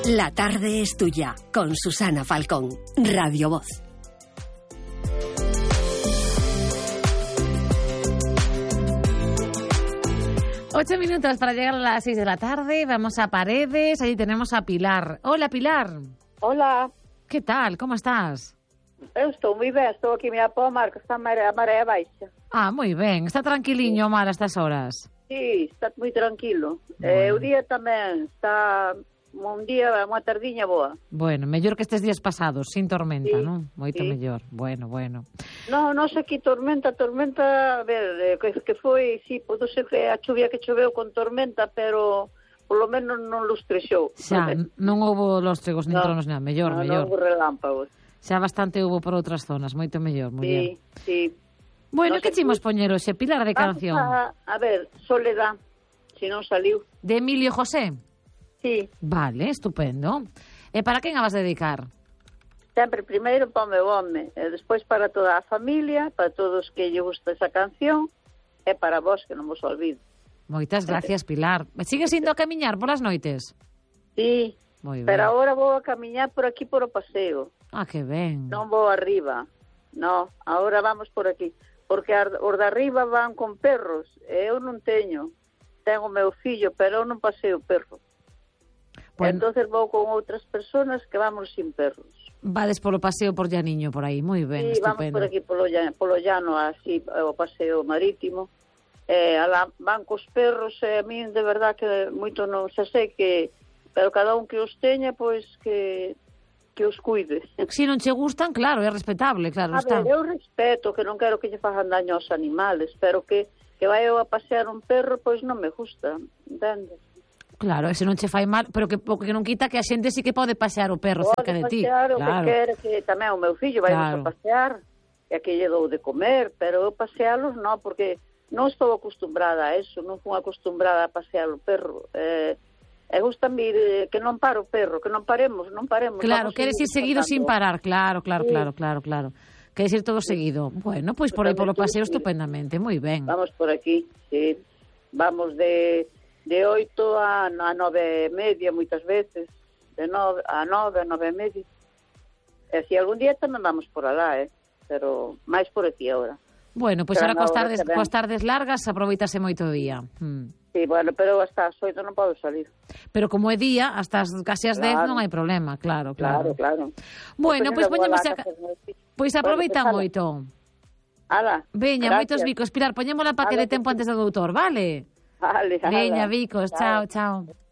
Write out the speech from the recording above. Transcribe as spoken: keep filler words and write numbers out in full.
La tarde es tuya, con Susana Falcón, Radio Voz. Ocho minutos para llegar a las seis de la tarde. Vamos a Paredes. Allí tenemos a Pilar. Hola, Pilar. Hola. ¿Qué tal? ¿Cómo estás? Eu estou moi ben. Estou aquí a Pomar, que está a maré, a maré baixa. Ah, moi ben. Está tranquiliño o mar a estas horas? Sí, está moi tranquilo. Bueno. Eh, o día tamén está un día, unha tardiña boa. Bueno, mellor que estes días pasados, sin tormenta, Sí, non? Moito sí. mellor. Bueno, bueno. No, non sei que tormenta, tormenta, a ver, eh, que, que foi, sí, pode ser que a chuvia que choveu con tormenta, pero polo menos non lustrexou. Xa, non houbo lóstregos nin No, tronos, nada. Mellor, no, mellor. Non houbo relámpagos. Xa bastante houbo por outras zonas, moito mellor, muller. Sí, sí. Bueno, No que sé chimos si- poñer hoxe, Pilar, de Vamos canción? a, a ver, Soledad, si non saliu. De Emilio José? Sí, Vale, estupendo. E para quen a vas dedicar? sempre primeiro para o meu home, e despois para toda a familia, para todos que lle gusta esa canción, e para vos, que non vos olvido. Moitas gracias, Pilar. Sigues indo a camiñar polas noites? Sí, Moi ben. pero agora vou a camiñar por aquí por o paseo, Ah, que ben. non vou arriba, no, agora vamos por aquí, porque ar- os de arriba van con perros, e eu non teño, tengo o meu fillo, pero eu non paseo perro. Bueno. Entonces vou con outras personas que vamos sin perros. Vades polo paseo por Llaniño, por aí. Moi ben, Sí, vamos estupendo. por aquí polo llano, polo llano así, o paseo marítimo. Eh, alá van cos perros, e a min de verdad que moito non xa sei que, pero cada un que os teña, pois que que os cuide. Si non che gustan, claro, é respetable, claro A está. ver, eu respeto, que non quero que lle fagan daño aos animales, pero que que vai eu a pasear un perro, pois non me gusta, entendes? Claro, ese non che fai mal, pero que o que non quita que a xente sí que pode pasear o perro Pode cerca de ti. pasear o Claro. que quere, que tamén o meu fillo vai Claro. a pasear, e que lle dou de comer, pero eu pasealos non, porque non estou acostumbrada a eso, non fui acostumbrada a pasear o perro. Eh, e gusta mir eh, que non pare o perro, que non paremos, non paremos. Claro, vamos queres ir seguido pasando. sin parar, claro, claro, Sí. claro, claro, claro. Queres ir todo seguido. Bueno, pois por aí polo paseo Sí. estupendamente, moi ben. Vamos por aquí, sí. Vamos de de oito a, a nove e media, moitas veces, de nove a nove, a nove e media. E si algún día tamén vamos por alá, eh? Pero máis por aquí agora. Bueno, pois Pero ahora coas na hora tardes, que ven. coas tardes largas aproveitase moito o día. Hmm. Sí, bueno, pero hasta as oito non podo salir. Pero como é día, hasta as casi as dez Claro. non hai problema, claro, claro. Claro, claro. Bueno, pois Despois ainda vou poñemos alá a... a facer meu fillo. Pois Bueno, aproveita pues, ala. moito. Ala, Veña, gracias. moitos bicos. Pilar, poñémola para que Ala, dé tempo que sí. antes do doutor, vale? Vale, ala. Veña, bicos. Chao, Chao. chao.